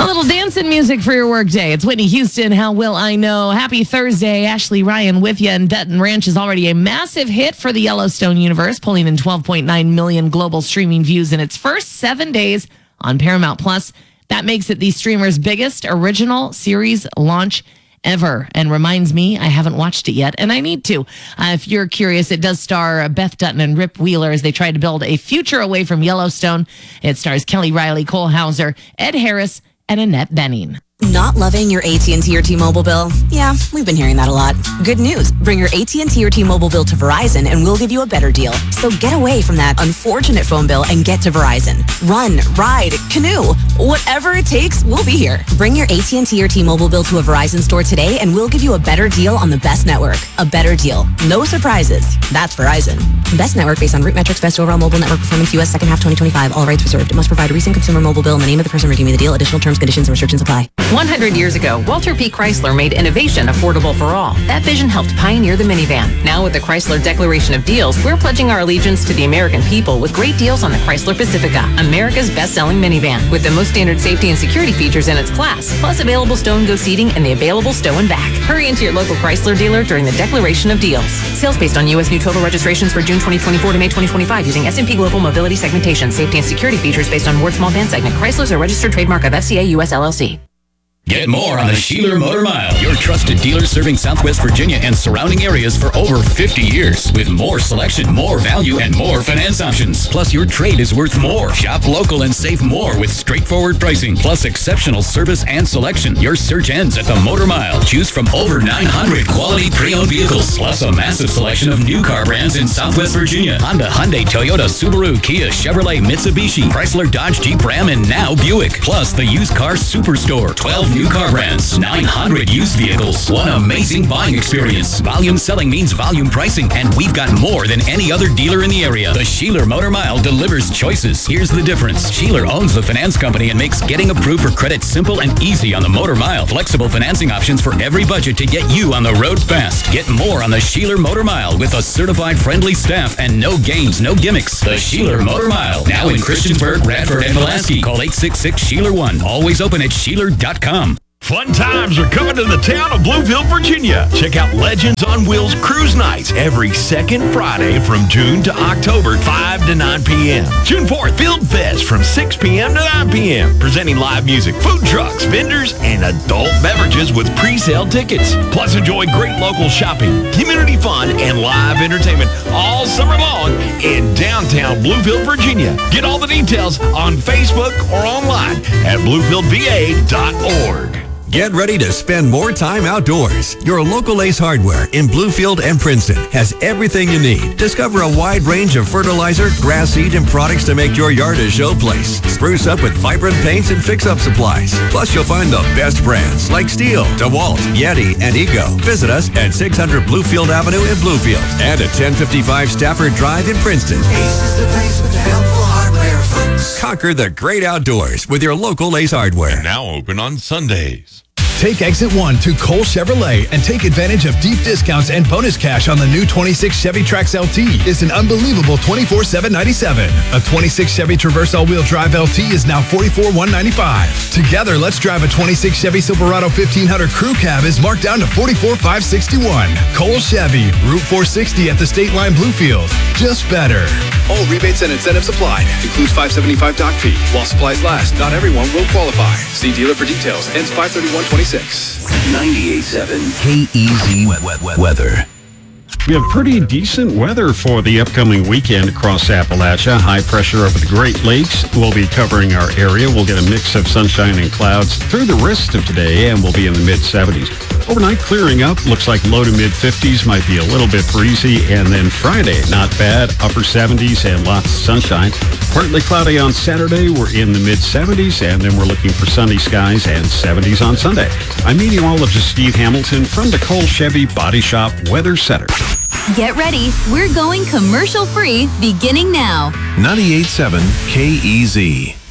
A little dancing music for your workday. It's Whitney Houston, How Will I Know? Happy Thursday. Ashley Ryan with you. And Dutton Ranch is already a massive hit for the Yellowstone universe, pulling in 12.9 million global streaming views in its first 7 days on Paramount Plus. That makes it the streamer's biggest original series launch ever, and reminds me I haven't watched it yet, and I need to. If you're curious, it does star Beth Dutton and Rip Wheeler as they try to build a future away from Yellowstone. It stars Kelly Riley, Cole Hauser, Ed Harris, and Annette Bening. Not loving your AT&T or T-Mobile bill? Yeah, we've been hearing that a lot. Good news. Bring your AT&T or T-Mobile bill to Verizon and we'll give you a better deal. So get away from that unfortunate phone bill and get to Verizon. Run, ride, canoe, whatever it takes, we'll be here. Bring your AT&T or T-Mobile bill to a Verizon store today and we'll give you a better deal on the best network. A better deal. No surprises. That's Verizon. Best network based on root metrics, best overall mobile network performance, U.S. second half 2025. All rights reserved. Must provide a recent consumer mobile bill and the name of the person redeeming the deal. Additional terms, conditions, and restrictions apply. 100 years ago, Walter P. Chrysler made innovation affordable for all. That vision helped pioneer the minivan. Now with the Chrysler Declaration of Deals, we're pledging our allegiance to the American people with great deals on the Chrysler Pacifica, America's best-selling minivan, with the most standard safety and security features in its class, plus available stow and go seating and the available stow and back. Hurry into your local Chrysler dealer during the Declaration of Deals. Sales based on U.S. new total registrations for June 2024 to May 2025 using S&P Global Mobility segmentation. Safety and security features based on Ward Small Van segment. Chrysler's a registered trademark of FCA US LLC. Get more on the Sheeler Motor Mile, your trusted dealer serving Southwest Virginia and surrounding areas for over 50 years. With more selection, more value, and more finance options. Plus, your trade is worth more. Shop local and save more with straightforward pricing, plus exceptional service and selection. Your search ends at the Motor Mile. Choose from over 900 quality pre-owned vehicles, plus a massive selection of new car brands in Southwest Virginia. Honda, Hyundai, Toyota, Subaru, Kia, Chevrolet, Mitsubishi, Chrysler, Dodge, Jeep, Ram, and now Buick. Plus, the used car superstore. 12 new car brands, 900 used vehicles, one amazing buying experience. Volume selling means volume pricing, and we've got more than any other dealer in the area. The Sheeler Motor Mile delivers choices. Here's the difference. Sheeler owns the finance company and makes getting approved for credit simple and easy on the Motor Mile. Flexible financing options for every budget to get you on the road fast. Get more on the Sheeler Motor Mile with a certified friendly staff and no games, no gimmicks. The Sheeler Motor Mile, now in Christiansburg, Radford, and Pulaski. Call 866-SHEELER1. Always open at Sheeler.com. Fun times are coming to the town of Bluefield, Virginia. Check out Legends on Wheels Cruise Nights every second Friday from June to October, 5 to 9 p.m. June 4th, Field Fest from 6 p.m. to 9 p.m. Presenting live music, food trucks, vendors, and adult beverages with pre-sale tickets. Plus, enjoy great local shopping, community fun, and live entertainment all summer long in downtown Bluefield, Virginia. Get all the details on Facebook or online at bluefieldva.org. Get ready to spend more time outdoors. Your local Ace Hardware in Bluefield and Princeton has everything you need. Discover a wide range of fertilizer, grass seed, and products to make your yard a showplace. Spruce up with vibrant paints and fix-up supplies. Plus, you'll find the best brands like Steel, DeWalt, Yeti, and Ego. Visit us at 600 Bluefield Avenue in Bluefield and at 1055 Stafford Drive in Princeton. Ace is the place with the helpful hardware, folks. Conquer the great outdoors with your local Ace Hardware. Now open on Sundays. Take Exit 1 to Cole Chevrolet and take advantage of deep discounts and bonus cash on the new 26 Chevy Trax LT. It's an unbelievable $24,797. A 26 Chevy Traverse all-wheel drive LT is now $44,195. Together, let's drive a 26 Chevy Silverado 1500 Crew Cab is marked down to $44,561. Cole Chevy, Route 460 at the State Line Bluefield. Just better. All rebates and incentives applied. Includes $575 dock fee. While supplies last, not everyone will qualify. See dealer for details. Ends 5/31/26. 98.7 KEZ weather. We have pretty decent weather for the upcoming weekend across Appalachia. High pressure over the Great Lakes will be covering our area. We'll get a mix of sunshine and clouds through the rest of today, and we'll be in the mid-70s. Overnight clearing up. Looks like low to mid-50s, might be a little bit breezy. And then Friday, not bad. Upper 70s and lots of sunshine. Partly cloudy on Saturday. We're in the mid-70s, and then we're looking for sunny skies and 70s on Sunday. I'm meteorologist Steve Hamilton from the Cole Chevy Body Shop Weather Center. Get ready. We're going commercial free beginning now. 98.7 KEZ.